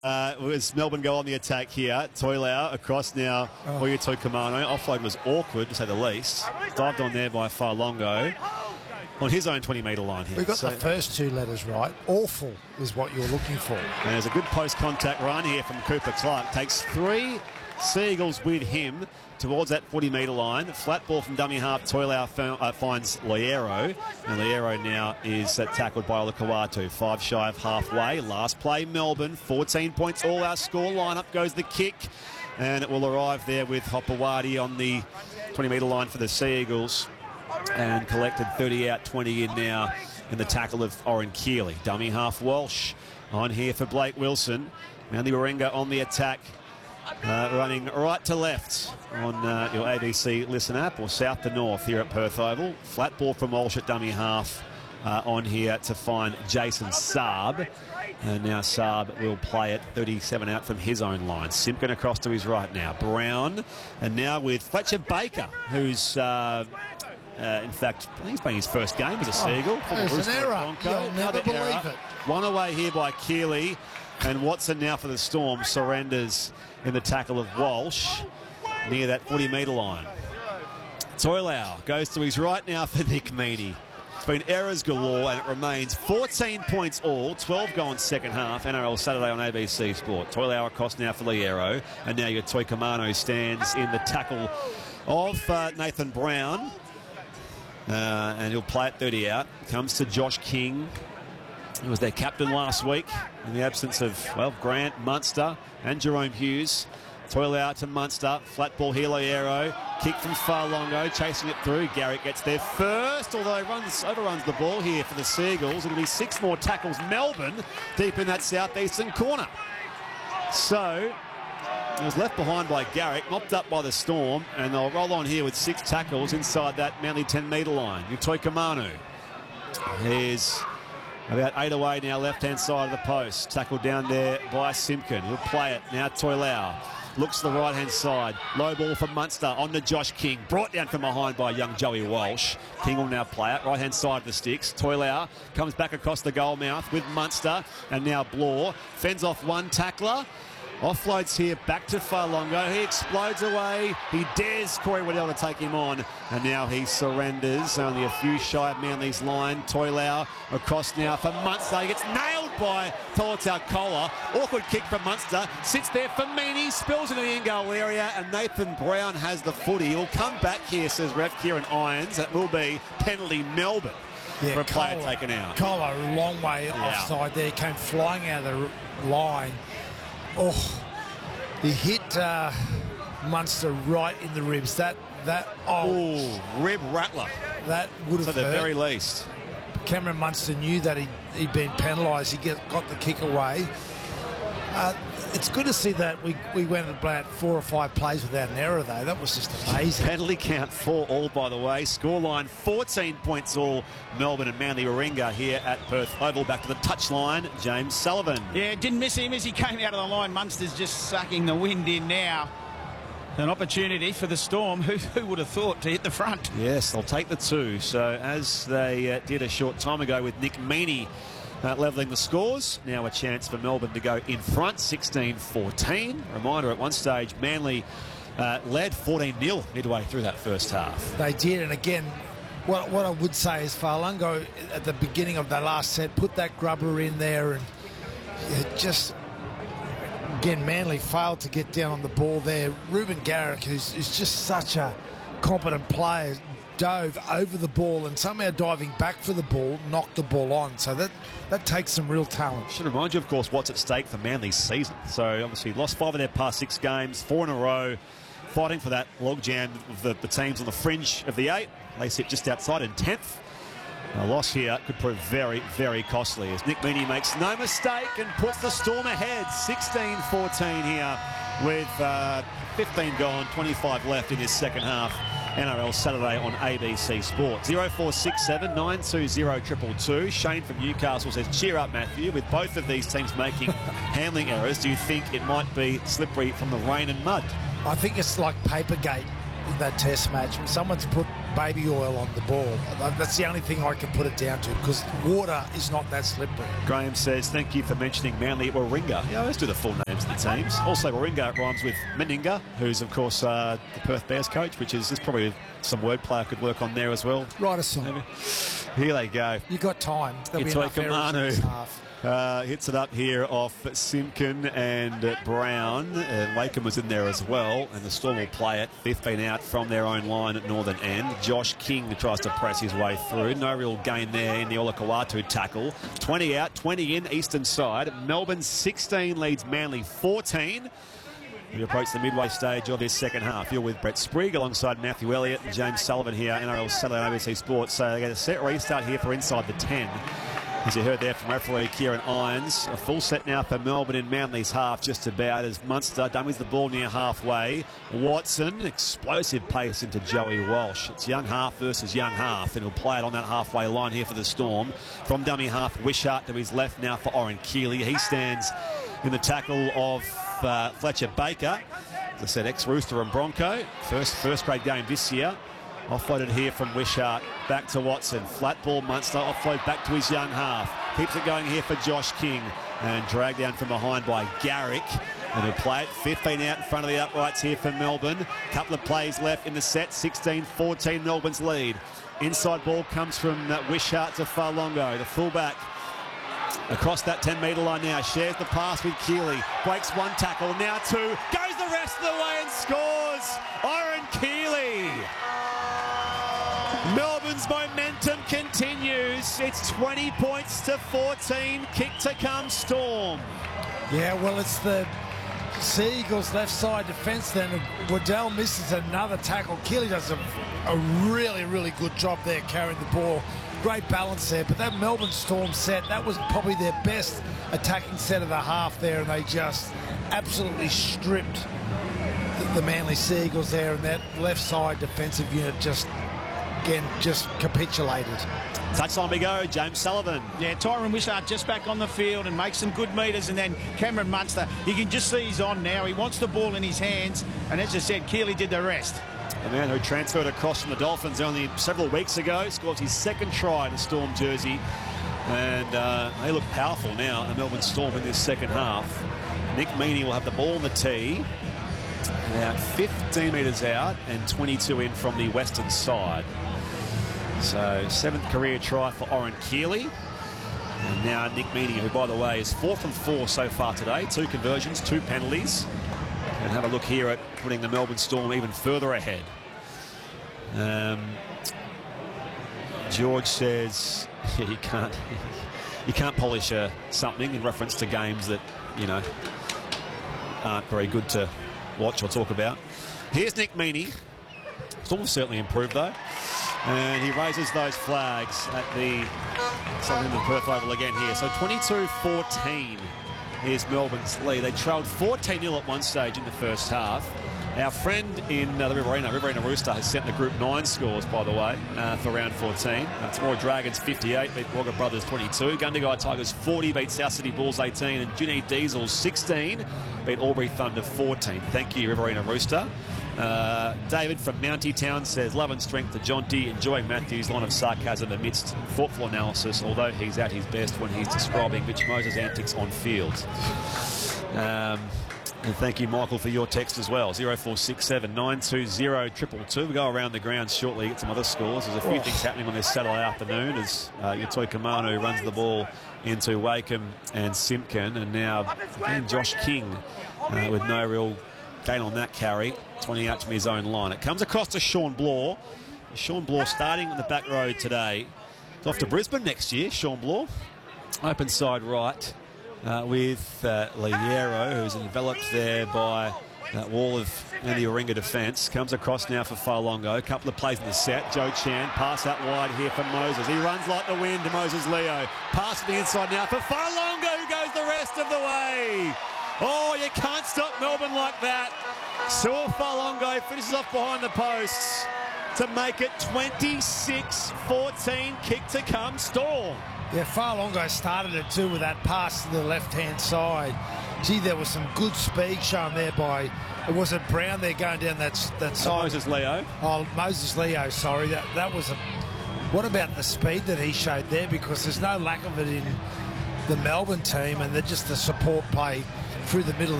As Melbourne go on the attack here, Toilau across now. Oyuto Kamano. Offload was awkward, to say the least. Dived on there by Farlongo on his own 20-metre line here. We got the first two letters right. Awful is what you're looking for. And there's a good post-contact run here from Cooper Clark. Takes 3 Seagulls with him towards that 40-metre line. Flat ball from dummy half. Toilau finds Loiero. And Loiero now is tackled by Olakau'atu. 5 shy of halfway. Last play, Melbourne. 14 points all our score. Line up goes the kick. And it will arrive there with Hopewadi on the 20-metre line for the Sea Eagles. And collected 30 out, 20 in now in the tackle of Oren Keeley. Dummy half Walsh on here for Blake Wilson. Manly Warringah on the attack. Running right to left on your ABC Listen app, or south to north here at Perth Oval. Flat ball from Walsh at dummy half on here to find Jason Saab. And now Saab will play it 37 out from his own line. Simpkin across to his right now. Brown, and now with Fletcher Baker, who's in fact, I think he's playing his first game as a Seagull. There's an error. You'll never believe it. One away here by Keeley. And Watson now for the Storm surrenders in the tackle of Walsh near that 40-metre line. Toilau goes to his right now for Nick Meaney. It's been errors galore, and it remains 14 points all, 12 going second half. NRL Saturday on ABC Sport. Toilau across now for Loiero, and now your Toi Kamano stands in the tackle of Nathan Brown. And he'll play it 30 out. Comes to Josh King. He was their captain last week in the absence of, well, Grant, Munster and Jerome Hughes. Toilau to Munster. Flat ball here, Loiero. Kick from Farlongo, chasing it through. Garrick gets there first, although he overruns the ball here for the Seagulls. It'll be 6 more tackles. Melbourne deep in that southeastern corner. So it was left behind by Garrick, mopped up by the Storm, and they'll roll on here with 6 tackles inside that Manly 10-metre line. Toi Kamano. Here's about 8 away now, left-hand side of the post. Tackled down there by Simpkin. He'll play it now. Toilau looks to the right-hand side. Low ball from Munster on to Josh King. Brought down from behind by young Joey Walsh. King will now play it. Right-hand side of the sticks. Toilau comes back across the goal mouth with Munster. And now Blore fends off one tackler. Offloads here back to Farlongo. He explodes away. He dares Corey Waddell to take him on. And now he surrenders. Only a few shy of Manly's line. Toilau across now for Munster. He gets nailed by Tolutau Kola. Awkward kick from Munster. Sits there for Meaney. Spills into the in-goal area. And Nathan Brown has the footy. He'll come back here, says ref Kieran Irons. That will be penalty Melbourne for a player taken out. Kola a long way offside there. He came flying out of the line. Oh, he hit Munster right in the ribs. That rib rattler. That would have at the very least. Cameron Munster knew that he'd been penalised. He got the kick away. It's good to see that we went about 4 or 5 plays without an error, though. That was just amazing. Penalty count 4 all, by the way. Scoreline 14 points all. Melbourne and Manly Warringah here at Perth Oval. Back to the touchline, James Sullivan. Yeah, didn't miss him as he came out of the line. Munster's just sucking the wind in now. An opportunity for the Storm. Who would have thought to hit the front? Yes, they'll take the 2. So as they did a short time ago with Nick Meaney levelling the scores. Now a chance for Melbourne to go in front, 16-14. Reminder, at one stage, Manly led 14-0 midway through that first half. They did, and again, what I would say is Farlongo, at the beginning of the last set, put that grubber in there, and just, again, Manly failed to get down on the ball there. Ruben Garrick, who's just such a competent player, dove over the ball and somehow diving back for the ball, knocked the ball on. So that takes some real talent. Should remind you, of course, what's at stake for Manly's season. So obviously lost 5 of their past 6 games, 4 in a row, fighting for that logjam of the teams on the fringe of the 8. They sit just outside in 10th. A loss here could prove very, very costly as Nick Meaney makes no mistake and puts the Storm ahead, 16-14 here with 15 gone, 25 left in this second half. NRL Saturday on ABC Sport. 0467 920 222. Shane from Newcastle says, cheer up, Matthew. With both of these teams making handling errors, do you think it might be slippery from the rain and mud? I think it's like Papergate in that test match. When someone's put baby oil on the ball. That's the only thing I can put it down to, because water is not that slippery. Graham says, thank you for mentioning Manly Warringah. Yeah, let's do the full names of the teams. Also, Warringah rhymes with Meninga, who's, of course, the Perth Bears coach, which is probably some wordplay I could work on there as well. Write a song. Maybe. Here they go. You got time. There'll be enough errors in this half. Hits it up here off Simpkin and Brown. Wakeham was in there as well, and the Storm will play it. 15 out from their own line at northern end. Josh King tries to press his way through. No real gain there in the Olakau'atu tackle. 20 out, 20 in, eastern side. Melbourne 16 leads Manly 14. We approach the midway stage of this second half. You're with Brett Sprigg alongside Matthew Elliott and James Sullivan here, NRL Saturday on ABC Sports. So they get a set restart here for inside the 10. As you heard there from referee Kieran Irons, a full set now for Melbourne in Manly's half, just about, as Munster dummies the ball near halfway. Watson, explosive pace into Joey Walsh. It's young half versus young half, and he'll play it on that halfway line here for the Storm. From dummy half, Wishart to his left now for Oren Keeley. He stands in the tackle of Fletcher Baker. As I said, ex-Rooster and Bronco. First grade game this year. Offloaded here from Wishart, back to Watson. Flat ball, Munster, offload back to his young half. Keeps it going here for Josh King. And dragged down from behind by Garrick. And he'll play it 15 out in front of the uprights here for Melbourne. Couple of plays left in the set, 16-14 Melbourne's lead. Inside ball comes from Wishart to Farlongo, the fullback. Across that 10-metre line now, shares the pass with Keeley. Breaks one tackle, now two. Goes the rest of the way and scores! Oren Keeley! Melbourne's momentum continues. It's 20 points to 14. Kick to come, Storm. Yeah, well, it's the Sea Eagles left side defence then. Waddell misses another tackle. Keeley does a really, really good job there carrying the ball. Great balance there. But that Melbourne Storm set, that was probably their best attacking set of the half there, and they just absolutely stripped the Manly Sea Eagles there, and that left side defensive unit just capitulated. Touchline we go, James Sullivan. Yeah, Tyron Wishart just back on the field and makes some good meters, and then Cameron Munster, you can just see he's on now. He wants the ball in his hands, and as I said, Keeley did the rest. The man who transferred across from the Dolphins only several weeks ago scores his second try in a Storm jersey, and they look powerful now, the Melbourne Storm, in this second half. Nick Meaney will have the ball on the tee. About 15 metres out and 22 in from the western side. So 7th career try for Oren Keeley. And now Nick Meaney, who, by the way, is 4 from 4 so far today. 2 conversions, 2 penalties. And have a look here at putting the Melbourne Storm even further ahead. George says, yeah, you can't polish something in reference to games that, you know, aren't very good to watch or talk about. Here's Nick Meaney. Storm certainly improved, though. And he raises those flags at the Perth Oval again here. So 22-14 is Melbourne's lead. They trailed 14-0 at one stage in the first half. Our friend in the Riverina Rooster, has sent the Group 9 scores, by the way, for round 14. Temora Dragons 58, beat Wagga Brothers 22. Gundagai Tigers 40, beat South City Bulls 18. And Junee Diesels 16, beat Albury Thunder 14. Thank you, Riverina Rooster. David from Mountie Town says, love and strength to Jonty, enjoying Matthew's line of sarcasm amidst thoughtful analysis, although he's at his best when he's describing Mitch Moses' antics on field. And thank you, Michael, for your text as well. 0467 920 222. We'll go around the ground shortly, get some other scores. There's a few things happening on this Saturday afternoon as Yatoi Kamanu runs the ball into Wakeham and Simpkin. And now again, Josh King with no real gain on that carry, 20 out from his own line. It comes across to Sean Bloor. Sean Bloor starting on the back road today. He's off to Brisbane next year, Sean Bloor. Open side right. With Liero, who's enveloped there by that wall of Andy Warringah defence. Comes across now for Farlongo. A couple of plays in the set. Joe Chan, pass out wide here for Moses. He runs like the wind to Moses Leo. Pass to the inside now for Farlongo, who goes the rest of the way. Oh, you can't stop Melbourne like that. Saul Farlongo finishes off behind the posts to make it 26-14. Kick to come, Storm. Yeah, Farlongo started it too with that pass to the left-hand side. gee, there was some good speed shown there by, was it Brown there going down that side? Moses Leo. Oh, Moses Leo, sorry. That was a... What about the speed that he showed there? Because there's no lack of it in the Melbourne team, and they're just the support play through the middle of